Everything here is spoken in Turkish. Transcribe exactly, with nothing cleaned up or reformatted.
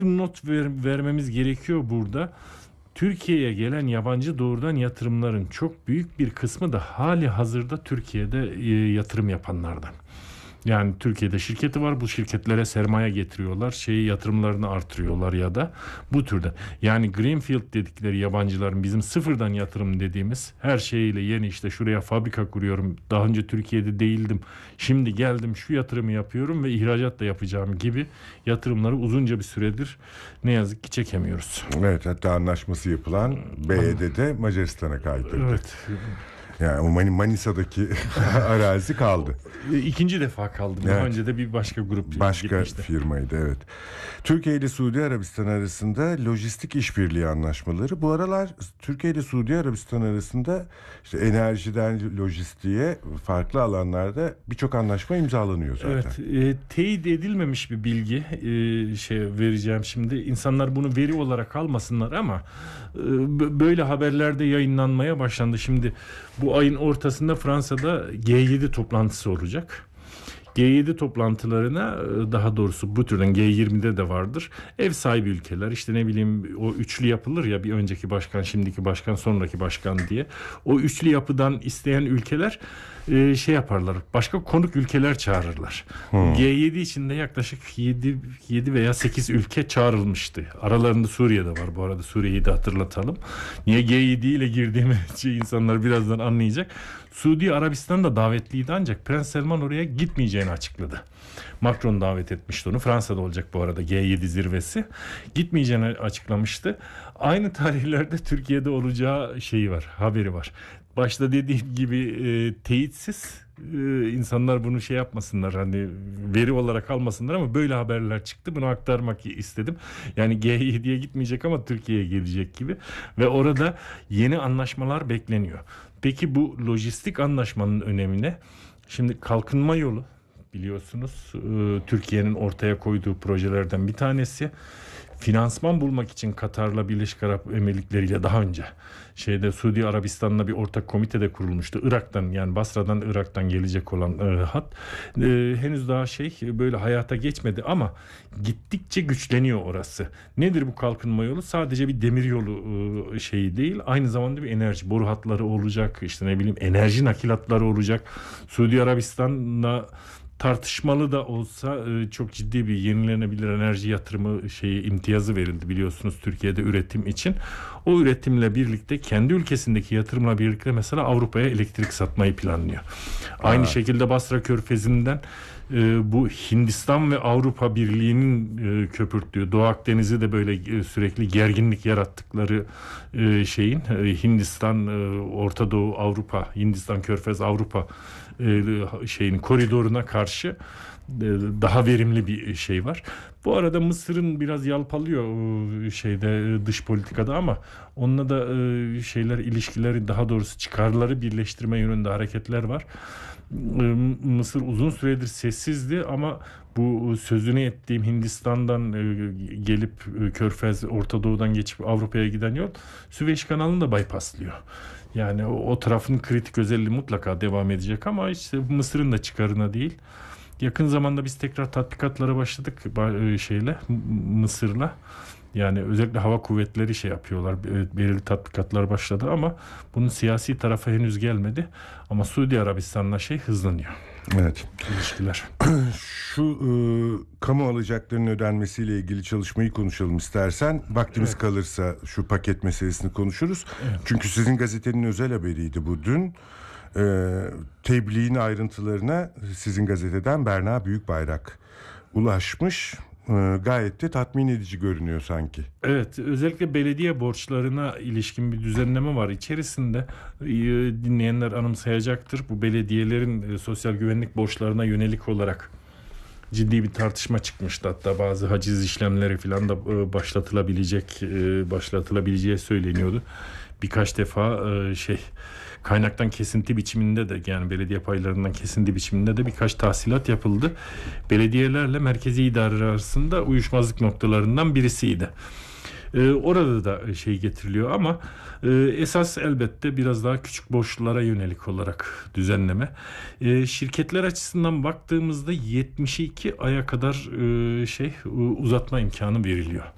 not ver, vermemiz gerekiyor burada. Türkiye'ye gelen yabancı doğrudan yatırımların çok büyük bir kısmı da hali hazırda Türkiye'de e, yatırım yapanlardan. Yani Türkiye'de şirketi var. Bu şirketlere sermaye getiriyorlar. Şeyi yatırımlarını artırıyorlar ya da bu türden. Yani Greenfield dedikleri yabancıların bizim sıfırdan yatırım dediğimiz her şeyiyle yeni işte şuraya fabrika kuruyorum. Daha önce Türkiye'de değildim. Şimdi geldim şu yatırımı yapıyorum ve ihracat da yapacağım gibi yatırımları uzunca bir süredir ne yazık ki çekemiyoruz. Evet, hatta anlaşması yapılan B Y D'de Macaristan'a kaydırdı. Evet. Yani o Manisa'daki arazi kaldı. İkinci defa kaldım. Evet. Daha önce de bir başka grup Başka gitmişti. firmaydı, evet. Türkiye ile Suudi Arabistan arasında lojistik işbirliği anlaşmaları. Bu aralar Türkiye ile Suudi Arabistan arasında işte enerjiden lojistiğe farklı alanlarda birçok anlaşma imzalanıyor zaten. Evet, e, teyit edilmemiş bir bilgi e, şey vereceğim şimdi. İnsanlar bunu veri olarak almasınlar ama e, böyle haberlerde yayınlanmaya başlandı. Şimdi bu ayın ortasında Fransa'da G yedi toplantısı olacak. G yedi toplantılarına, daha doğrusu bu türden G yirmide de vardır. Ev sahibi ülkeler, işte ne bileyim, o üçlü yapılır ya, bir önceki başkan, şimdiki başkan, sonraki başkan diye. O üçlü yapıdan isteyen ülkeler e, şey yaparlar. Başka konuk ülkeler çağırırlar. Hmm. G yedi içinde yaklaşık yedi veya sekiz ülke çağrılmıştı. Aralarında Suriye de var bu arada. Suriye'yi de hatırlatalım. Niye G yedi ile girdiğimi insanlar birazdan anlayacak. Suudi Arabistan da davetliydi ancak Prens Selman oraya gitmeyeceğini açıkladı. Macron davet etmişti onu. Fransa'da olacak bu arada G yedi zirvesi. Gitmeyeceğini açıklamıştı. Aynı tarihlerde Türkiye'de olacağı şeyi var, haberi var. Başta dediğim gibi e, teyitsiz e, insanlar bunu şey yapmasınlar, hani veri olarak almasınlar ama böyle haberler çıktı. Bunu aktarmak istedim. Yani G yediye gitmeyecek ama Türkiye'ye gelecek gibi ve orada yeni anlaşmalar bekleniyor. Peki bu lojistik anlaşmanın önemi ne? Şimdi kalkınma yolu biliyorsunuz Türkiye'nin ortaya koyduğu projelerden bir tanesi. Finansman bulmak için Katar'la Birleşik Arap Emirlikleri'yle daha önce şeyde Suudi Arabistan'la bir ortak komite de kurulmuştu. Irak'tan, yani Basra'dan Irak'tan gelecek olan e, hat e, henüz daha şey böyle hayata geçmedi ama gittikçe güçleniyor orası. Nedir bu kalkınma yolu? Sadece bir demir yolu e, şeyi değil, aynı zamanda bir enerji boru hatları olacak, işte ne bileyim enerji nakilatları olacak. Suudi Arabistan'la tartışmalı da olsa çok ciddi bir yenilenebilir enerji yatırımı şeyi imtiyazı verildi biliyorsunuz Türkiye'de üretim için. O üretimle birlikte kendi ülkesindeki yatırımla birlikte mesela Avrupa'ya elektrik satmayı planlıyor. Aynı ha. şekilde Basra Körfezi'nden bu Hindistan ve Avrupa Birliği'nin köpürttüğü Doğu Akdeniz'i de böyle sürekli gerginlik yarattıkları şeyin Hindistan, Orta Doğu, Avrupa, Hindistan Körfez, Avrupa şeyin koridoruna karşı daha verimli bir şey var. Bu arada Mısır'ın biraz yalpalıyor şeyde dış politikada ama onunla da şeyler ilişkileri, daha doğrusu çıkarları birleştirme yönünde hareketler var. Mısır uzun süredir sessizdi ama bu sözünü ettiğim Hindistan'dan gelip Körfez, Orta Doğu'dan geçip Avrupa'ya giden yol Süveyş kanalını da bypasslıyor. Yani o, o tarafın kritik özelliği mutlaka devam edecek ama işte Mısır'ın da çıkarına değil. Yakın zamanda biz tekrar tatbikatlara başladık şeyle Mısır'la. Yani özellikle hava kuvvetleri şey yapıyorlar. Belirli tatbikatlar başladı ama bunun siyasi tarafı henüz gelmedi. Ama Suudi Arabistan'la şey hızlanıyor. Evet. İlişkiler. Şu e, kamu alacaklarının ödenmesiyle ilgili çalışmayı konuşalım istersen. Vaktimiz evet. kalırsa şu paket meselesini konuşuruz. Evet. Çünkü sizin gazetenin özel haberiydi bu dün. E, tebliğin ayrıntılarına sizin gazeteden Berna Büyükbayrak ulaşmış. Gayet de tatmin edici görünüyor sanki. Evet, özellikle belediye borçlarına ilişkin bir düzenleme var. İçerisinde dinleyenler anımsayacaktır. Bu belediyelerin sosyal güvenlik borçlarına yönelik olarak ciddi bir tartışma çıkmıştı. Hatta bazı haciz işlemleri falan da başlatılabilecek, başlatılabileceği söyleniyordu. Birkaç defa şey kaynaktan kesinti biçiminde de, yani belediye paylarından kesinti biçiminde de birkaç tahsilat yapıldı. Belediyelerle merkezi idare arasında uyuşmazlık noktalarından birisiydi. Ee, orada da şey getiriliyor ama e, esas elbette biraz daha küçük borçlulara yönelik olarak düzenleme. E, şirketler açısından baktığımızda yetmiş iki aya kadar e, şey uzatma imkanı veriliyor.